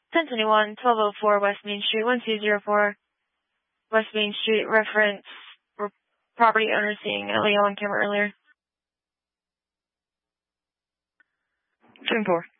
1021, 1204 West Main Street, 1204 West Main Street, reference property owner seeing Leo on camera earlier. 10-4.